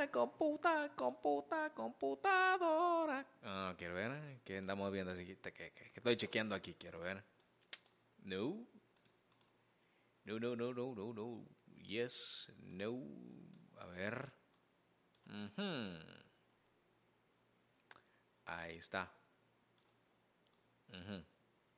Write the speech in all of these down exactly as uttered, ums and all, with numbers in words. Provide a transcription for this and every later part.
computa, computa, computadora. Ah, quiero ver, ¿qué andamos viendo? ¿Qué, qué, qué estoy chequeando aquí? Quiero ver. No. No, no, no, no, no, no. Yes, no. A ver. Uh-huh. Ahí está. Uh-huh.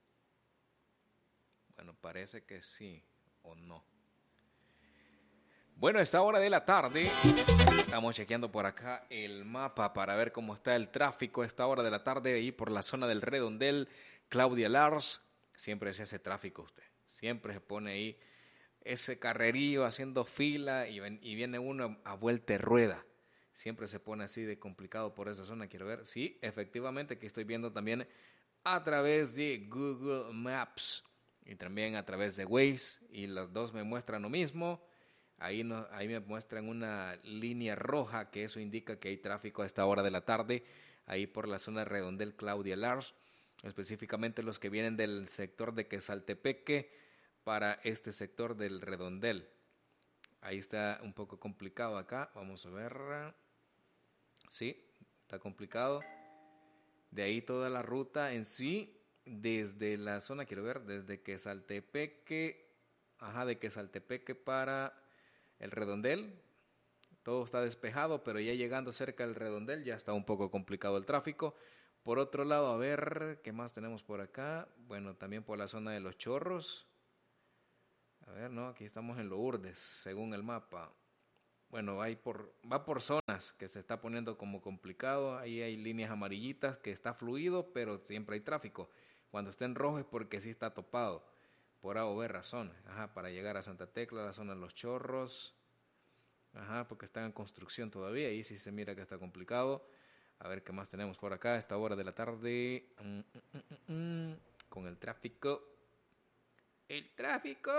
Bueno, parece que sí o no. Bueno, a esta hora de la tarde estamos chequeando por acá el mapa para ver cómo está el tráfico a esta hora de la tarde ahí por la zona del Redondel. Claudia Lars, siempre se hace tráfico usted, siempre se pone ahí ese carrerío haciendo fila y, ven, y viene uno a vuelta de rueda. Siempre se pone así de complicado por esa zona. Quiero ver, sí, efectivamente, que estoy viendo también a través de Google Maps y también a través de Waze, y los dos me muestran lo mismo. Ahí, no, ahí me muestran una línea roja, que eso indica que hay tráfico a esta hora de la tarde, ahí por la zona Redondel Claudia Lars, específicamente los que vienen del sector de Quesaltepeque para este sector del Redondel. Ahí está un poco complicado acá, vamos a ver. Sí, está complicado. De ahí toda la ruta en sí, desde la zona, quiero ver, desde Quesaltepeque, ajá, de Quesaltepeque para el Redondel, todo está despejado, pero ya llegando cerca del Redondel ya está un poco complicado el tráfico. Por otro lado, a ver, ¿qué más tenemos por acá? Bueno, también por la zona de Los Chorros. A ver, no, aquí estamos en Lourdes, según el mapa. Bueno, hay por, va por zonas que se está poniendo como complicado. Ahí hay líneas amarillitas que está fluido, pero siempre hay tráfico. Cuando está en rojo es porque sí está topado. Por A o B razón. Ajá, para llegar a Santa Tecla, la zona de Los Chorros. Ajá, porque están en construcción todavía. Ahí sí se mira que está complicado. A ver qué más tenemos por acá a esta hora de la tarde. Mm, mm, mm, mm, con el tráfico. El tráfico.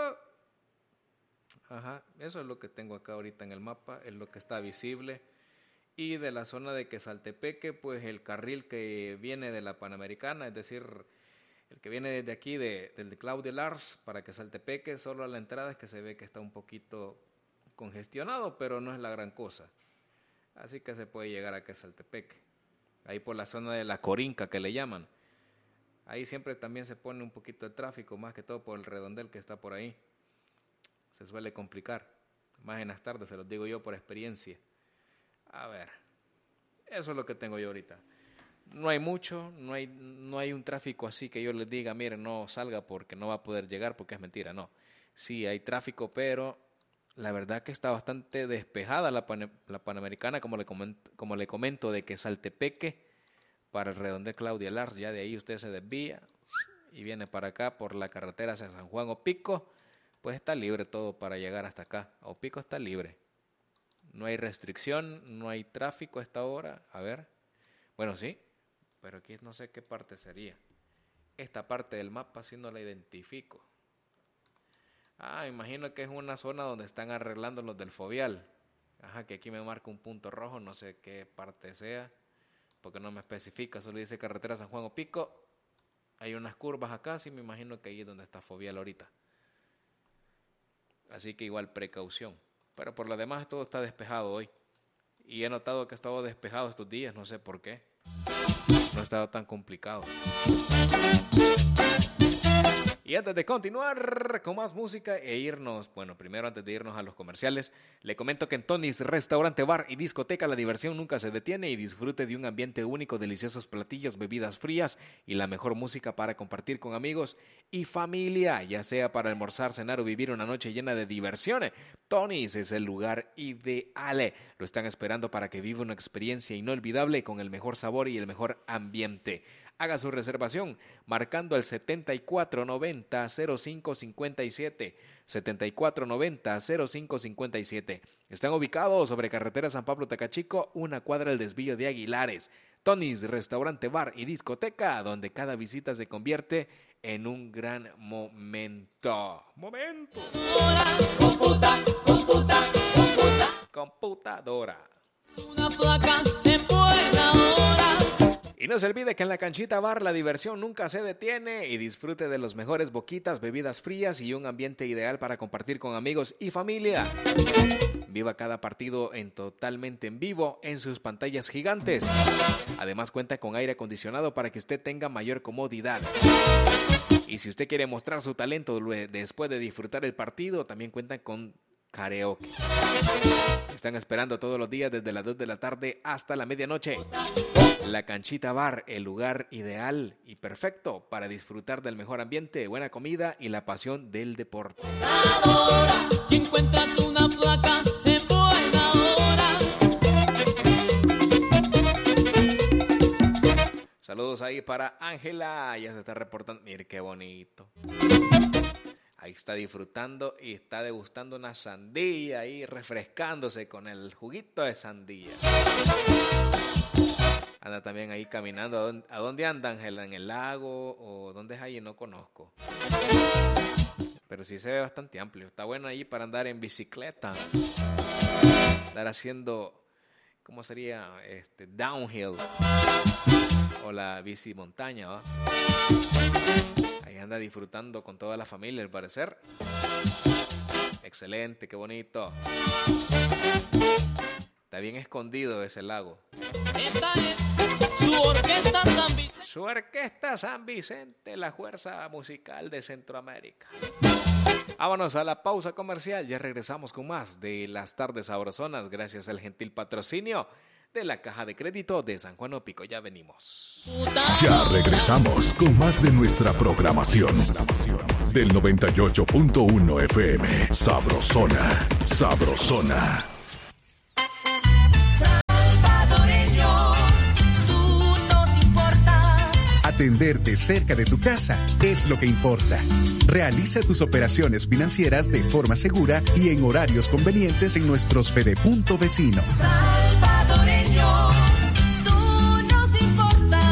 Ajá, eso es lo que tengo acá ahorita en el mapa. Es lo que está visible. Y de la zona de Quesaltepeque, pues el carril que viene de la Panamericana, es decir, el que viene desde aquí, de, del de Claudia Lars, para Quesaltepeque, solo a la entrada es que se ve que está un poquito congestionado, pero no es la gran cosa. Así que se puede llegar a Quesaltepeque. Ahí por la zona de la Corinca, que le llaman. Ahí siempre también se pone un poquito de tráfico, más que todo por el Redondel que está por ahí. Se suele complicar. Más en las tardes, se los digo yo por experiencia. A ver, eso es lo que tengo yo ahorita. No hay mucho, no hay, no hay un tráfico así que yo les diga, miren, no salga porque no va a poder llegar, porque es mentira, no. Sí, hay tráfico, pero la verdad que está bastante despejada la, pan, la Panamericana, como le, comento, como le comento, de Quesaltepeque para el Redondel Claudia Lars. Ya de ahí usted se desvía y viene para acá por la carretera hacia San Juan Opico, pues está libre todo para llegar hasta acá. Opico está libre. No hay restricción, no hay tráfico a esta hora. A ver, bueno, sí. Pero aquí no sé qué parte sería. Esta parte del mapa sí no la identifico. Ah, imagino que es una zona donde están arreglando los del Fovial. Ajá, que aquí me marca un punto rojo, no sé qué parte sea, porque no me especifica, solo dice carretera San Juan Opico. Hay unas curvas acá, sí me imagino que ahí es donde está Fovial ahorita. Así que igual precaución. Pero por lo demás todo está despejado hoy. Y he notado que ha estado despejado estos días, no sé por qué. No ha estado tan complicado. Y antes de continuar con más música e irnos, bueno, primero antes de irnos a los comerciales, le comento que en Tony's Restaurante, Bar y Discoteca la diversión nunca se detiene y disfrute de un ambiente único, deliciosos platillos, bebidas frías y la mejor música para compartir con amigos y familia, ya sea para almorzar, cenar o vivir una noche llena de diversión. Tony's es el lugar ideal. Lo están esperando para que viva una experiencia inolvidable con el mejor sabor y el mejor ambiente. Haga su reservación marcando el setenta y cuatro noventa cero cinco cincuenta y siete, setenta y cuatro noventa cero cinco cincuenta y siete. Están ubicados sobre carretera San Pablo Tacachico, una cuadra del desvío de Aguilares. Tony's Restaurante, Bar y Discoteca, donde cada visita se convierte en un gran momento. ¡Momento! Computa, computa, computa. Computadora. Una placa en buena hora. Y no se olvide que en la Canchita Bar la diversión nunca se detiene y disfrute de los mejores boquitas, bebidas frías y un ambiente ideal para compartir con amigos y familia. Viva cada partido en totalmente en vivo en sus pantallas gigantes. Además cuenta con aire acondicionado para que usted tenga mayor comodidad. Y si usted quiere mostrar su talento después de disfrutar el partido, también cuentan con karaoke. Están esperando todos los días desde las dos de la tarde hasta la medianoche. La Canchita Bar, el lugar ideal y perfecto para disfrutar del mejor ambiente, buena comida y la pasión del deporte. Ahora, si encuentras una placa en buena hora. Saludos ahí para Ángela, ya se está reportando. Mire qué bonito. Ahí está disfrutando y está degustando una sandía ahí, refrescándose con el juguito de sandía. Anda también ahí caminando. ¿A dónde, a dónde anda Ángela? ¿En el lago? ¿O dónde es ahí? No conozco. Pero sí se ve bastante amplio. Está bueno ahí para andar en bicicleta. Andar haciendo, ¿cómo sería? Este, downhill. O la bici montaña, ¿va? Ahí anda disfrutando con toda la familia, al parecer. Excelente, qué bonito. Está bien escondido ese lago. Esta es su orquesta San Vicente. Su orquesta San Vicente, la fuerza musical de Centroamérica. Vámonos a la pausa comercial. Ya regresamos con más de las tardes sabrosonas, gracias al gentil patrocinio de la Caja de Crédito de San Juan Opico. Ya venimos. Ya regresamos con más de nuestra programación del noventa y ocho punto uno F M. Sabrosona, sabrosona. Salvadoreño, tú nos importas. Atenderte cerca de tu casa es lo que importa. Realiza tus operaciones financieras de forma segura y en horarios convenientes en nuestros Fedepunto vecinos. Salvadoreño, tú nos importas.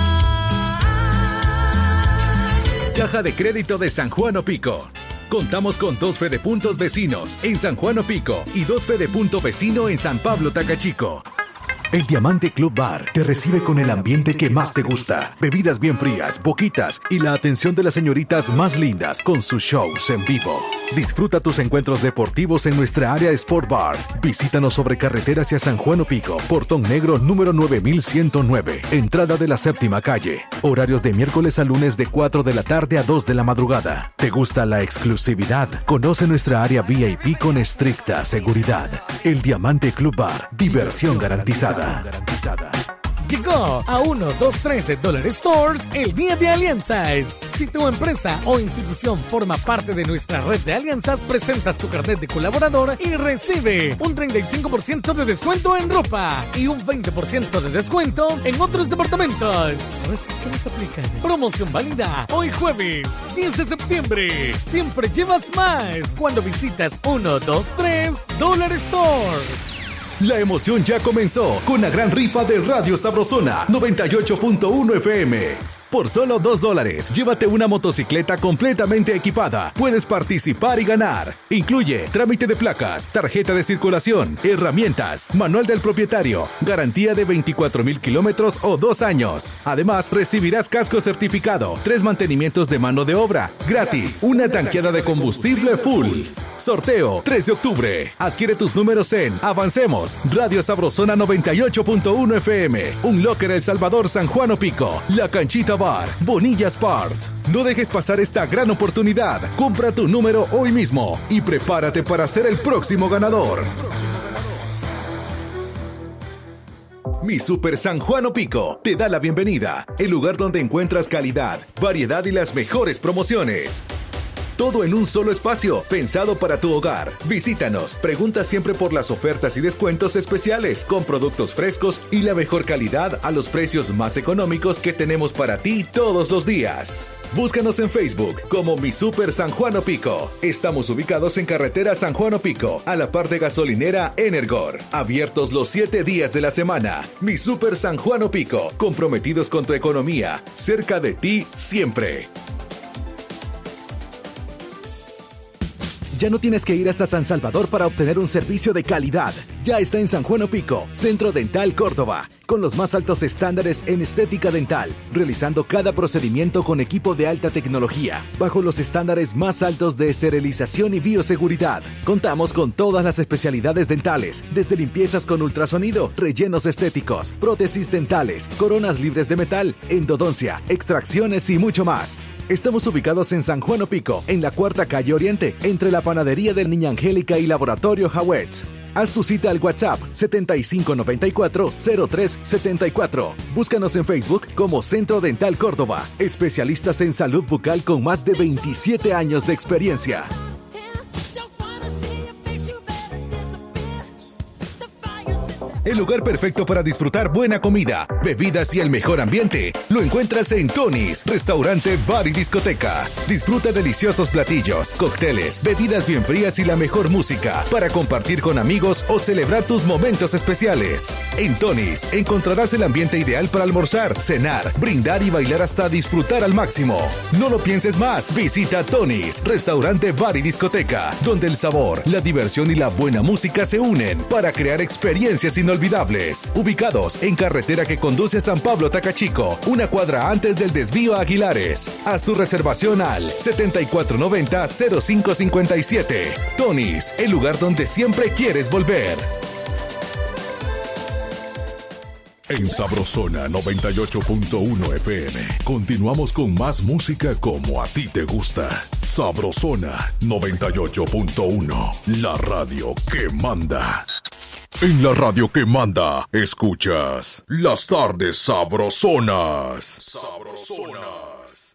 Caja de Crédito de San Juan Opico. Contamos con dos Fedepuntos vecinos en San Juan Opico y dos Fedepunto vecino en San Pablo Tacachico. El Diamante Club Bar te recibe con el ambiente que más te gusta. Bebidas bien frías, boquitas y la atención de las señoritas más lindas con sus shows en vivo. Disfruta tus encuentros deportivos en nuestra área Sport Bar. Visítanos sobre carretera hacia San Juan Opico, Portón Negro número nueve mil ciento nueve, entrada de la séptima calle. Horarios de miércoles a lunes de cuatro de la tarde a dos de la madrugada. ¿Te gusta la exclusividad? Conoce nuestra área V I P con estricta seguridad. El Diamante Club Bar, diversión garantizada. garantizada. Llegó a uno, dos, tres de Dollar Stores el Día de Alianzas. Si tu empresa o institución forma parte de nuestra red de alianzas, presentas tu carnet de colaborador y recibe un treinta y cinco por ciento de descuento en ropa y un veinte por ciento de descuento en otros departamentos. Restricciones aplican. Promoción válida hoy jueves, diez de septiembre. Siempre llevas más cuando visitas uno, dos, tres Dollar Stores. La emoción ya comenzó con la gran rifa de Radio Sabrosona noventa y ocho punto uno F M. Por solo dos dólares, llévate una motocicleta completamente equipada. Puedes participar y ganar. Incluye trámite de placas, tarjeta de circulación, herramientas, manual del propietario, garantía de veinticuatro mil kilómetros o dos años. Además, recibirás casco certificado, tres mantenimientos de mano de obra, gratis, una tanqueada de combustible full. Sorteo tres de octubre. Adquiere tus números en Avancemos, Radio Sabrosona noventa y ocho punto uno F M, Un Locker El Salvador, San Juan Opico, La Canchita Bar, Bonilla Sport. No dejes pasar esta gran oportunidad. Compra tu número hoy mismo y prepárate para ser el próximo ganador. Mi Super San Juan Opico te da la bienvenida, el lugar donde encuentras calidad, variedad y las mejores promociones. Todo en un solo espacio, pensado para tu hogar. Visítanos, pregunta siempre por las ofertas y descuentos especiales, con productos frescos y la mejor calidad a los precios más económicos que tenemos para ti todos los días. Búscanos en Facebook como Mi Super San Juan Opico. Estamos ubicados en carretera San Juan Opico, a la par de gasolinera Energor. Abiertos los siete días de la semana. Mi Super San Juan Opico, comprometidos con tu economía, cerca de ti siempre. Ya no tienes que ir hasta San Salvador para obtener un servicio de calidad. Ya está en San Juan Opico, Centro Dental Córdoba, con los más altos estándares en estética dental, realizando cada procedimiento con equipo de alta tecnología, bajo los estándares más altos de esterilización y bioseguridad. Contamos con todas las especialidades dentales, desde limpiezas con ultrasonido, rellenos estéticos, prótesis dentales, coronas libres de metal, endodoncia, extracciones y mucho más. Estamos ubicados en San Juan Opico, en la Cuarta Calle Oriente, entre la Panadería del Niña Angélica y Laboratorio Hawetz. Haz tu cita al WhatsApp setenta y cinco noventa y cuatro cero tres setenta y cuatro. Búscanos en Facebook como Centro Dental Córdoba. Especialistas en salud bucal con más de veintisiete años de experiencia. El lugar perfecto para disfrutar buena comida, bebidas y el mejor ambiente lo encuentras en Tony's, restaurante, bar y discoteca. Disfruta deliciosos platillos, cócteles, bebidas bien frías y la mejor música para compartir con amigos o celebrar tus momentos especiales. En Tony's encontrarás el ambiente ideal para almorzar, cenar, brindar y bailar hasta disfrutar al máximo. No lo pienses más, visita Tony's, restaurante, bar y discoteca, donde el sabor, la diversión y la buena música se unen para crear experiencias inolvidables. Ubicados en carretera que conduce a San Pablo Tacachico, una cuadra antes del desvío a Aguilares. Haz tu reservación al setenta y cuatro noventa cero cinco cincuenta y siete. Tony's, el lugar donde siempre quieres volver. En Sabrosona noventa y ocho punto uno F M, continuamos con más música como a ti te gusta. Sabrosona noventa y ocho punto uno, la radio que manda. En la radio que manda, escuchas Las Tardes Sabrosonas. Sabrosonas.